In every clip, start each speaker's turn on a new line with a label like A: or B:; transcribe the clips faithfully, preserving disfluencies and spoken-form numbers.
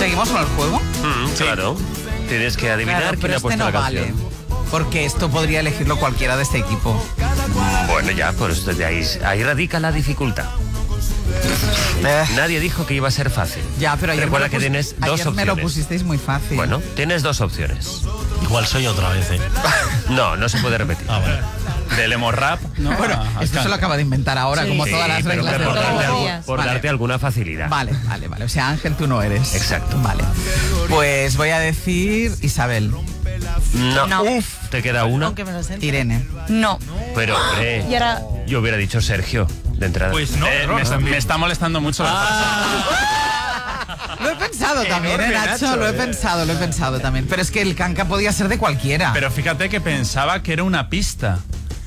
A: ¿Seguimos con el juego?
B: Mm, sí. Claro. Tienes que adivinar
A: Claro,
B: quién
A: pero
B: ha
A: este
B: puesto
A: no
B: la
A: vale.
B: canción.
A: Porque esto podría elegirlo cualquiera de este equipo.
B: Bueno, ya, pues de ahí, ahí radica la dificultad.
A: Eh.
B: Nadie dijo que iba a ser fácil.
A: Ya, pero ayer,
B: Recuerda
A: me,
B: que
A: lo pus-
B: tienes dos
A: ayer
B: opciones.
A: me lo pusisteis muy fácil.
B: Bueno, tienes dos opciones.
C: Igual soy otra vez, ¿eh?
B: No, no se puede repetir.
C: Ah, vale.
D: Del hemorrap, ¿no?
A: Bueno,
D: Ah,
A: esto se lo acaba de inventar ahora,
E: Sí.
A: como
B: Sí,
A: todas las
B: pero
A: reglas
B: que
A: de
B: por,
A: todos
B: darte,
A: los
B: algu-
E: días.
B: por
A: Vale.
B: darte alguna facilidad.
A: Vale, vale, vale. O sea, Ángel, tú no eres.
B: Exacto.
A: Vale. Pues voy a decir Isabel.
B: No.
E: No.
B: Uf, te queda una.
E: Aunque me lo sé.
A: Irene.
E: No.
B: Pero, hombre,
E: Y ahora...
B: yo hubiera dicho Sergio, de entrada.
F: Pues no,
D: Eh,
F: error
D: me, está,
F: también.
D: me está molestando mucho la
A: Lo he pensado también, ¿eh,
D: Enorme,
A: Nacho?
D: Nacho,
A: Lo he
D: eh.
A: pensado, lo he pensado también. Pero es que el canca podía ser de cualquiera.
D: Pero fíjate que pensaba que era una pista.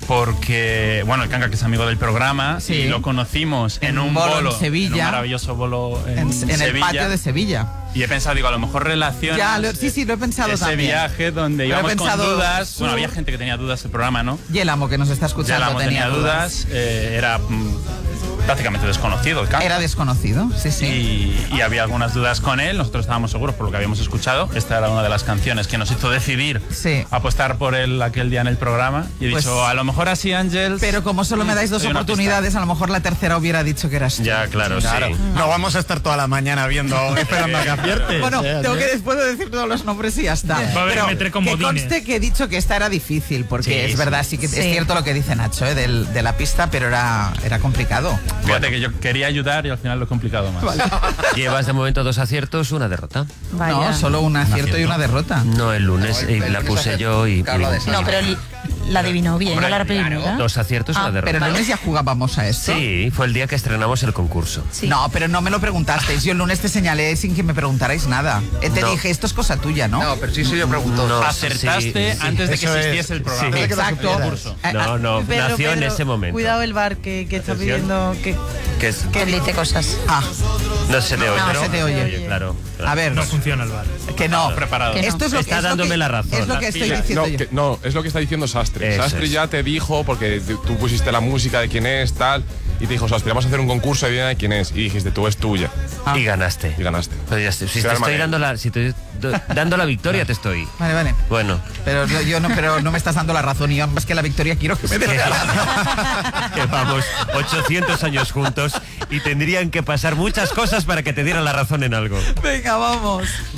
D: Porque, bueno, el Canca, que es amigo del programa,
A: Sí.
D: y lo conocimos en,
A: En
D: un
A: bolo en
D: bolo,
A: Sevilla.
D: en un maravilloso bolo en,
A: en, en el
D: Sevilla.
A: patio de Sevilla.
D: Y he pensado, digo, a lo mejor relaciona
A: Ya, lo- sí, sí, lo he pensado
D: ese
A: también.
D: viaje donde
A: Pero he
D: íbamos
A: pensado,
D: con dudas.
A: su-
D: Bueno, había gente que tenía dudas del programa, ¿no?
A: Y el amo que nos está
D: Ya
A: escuchando
D: la tenía,
A: tenía
D: dudas, eh, era mm, prácticamente desconocido el Canca.
A: Era desconocido, sí, sí.
D: Y, y había algunas dudas con él, nosotros estábamos seguros por lo que habíamos escuchado. Esta era una de las canciones que nos hizo decidir
A: Sí.
D: apostar por él aquel día en el programa. Y he
A: Pues-
D: dicho, a lo mejor así, Ángel.
A: Pero como solo me dais dos
D: Hay una
A: oportunidades, a lo mejor la tercera hubiera dicho que eras tú.
B: Ya, claro,
C: Claro.
B: sí.
C: No vamos a estar toda la mañana viendo, esperando a que aciertes.
A: Bueno,
C: ¿eh?
A: tengo que después de decir todos los nombres y ya está.
F: Va a haber
A: Pero
F: que meter
A: que
F: comodines.
A: conste que he dicho que esta era difícil, porque
B: Sí,
A: es
B: sí.
A: verdad, sí que
E: Sí.
A: es cierto lo que dice Nacho, ¿eh? Del- de la pista, pero era, era complicado.
D: Fíjate que yo quería ayudar y al final lo he complicado más.
B: Llevas de momento dos aciertos, una derrota.
E: Vaya.
A: No, solo un acierto y una derrota.
B: No, el lunes
G: No, el-
B: eh,
G: el
B: la
G: lunes
B: puse
G: hace-
B: yo y...
G: Carla de
B: y-
E: No, pero el- la adivinó bien, no la primera.
B: Dos aciertos,
E: Ah,
B: una derrota.
A: Pero el lunes ya jugábamos a esto.
B: Sí, fue el día que estrenamos el concurso.
E: Sí.
A: No, pero no me lo preguntasteis. Yo el lunes te señalé sin que me preguntarais nada. Eh, Te
B: No.
A: dije, esto es cosa tuya, ¿no?
G: No, pero sí soy yo preguntó.
B: No.
D: Acertaste
B: Sí, sí.
D: antes de que
C: Eso es.
D: existiese el programa.
B: Sí.
A: Exacto.
D: Concurso.
A: Eh,
B: No, no,
H: Pedro,
B: nació en
H: Pedro,
B: ese momento.
H: Cuidado el bar que, que está
B: Atención.
H: pidiendo que,
B: Que es-
E: Que él dice cosas.
A: Ah,
B: no se te oye.
A: no
B: ¿no?
A: se te oye.
B: Claro. claro.
A: A ver,
F: No funciona el bar.
A: que no.
D: Preparado.
E: Que no.
A: Esto es lo
B: Está
A: que, es lo
B: dándome
A: que-
B: la razón.
A: Es lo que
D: Las
A: estoy
D: pilas.
A: diciendo
I: No,
A: yo.
I: que- no, es lo que está diciendo Sastre.
B: Eso
I: Sastre
B: es.
I: ya te dijo, porque tú tú pusiste la música de quién es, tal, y te dijo, Sastre, vamos a hacer un concurso, adivina de quién es. Y dijiste, tú es tuya.
B: Y ganaste.
I: Y ganaste.
B: Pero ya estoy- si
I: Qué
B: te estoy
I: manera.
B: dando la, si te estoy dando la victoria, te estoy.
A: Vale, vale.
B: Bueno,
A: Pero yo, yo no, pero no me estás dando la razón. Y yo, más que la victoria, quiero que me des la razón.
B: llevamos ochocientos años juntos y tendrían que pasar muchas cosas para que te dieran la razón en algo.
A: Venga, vamos.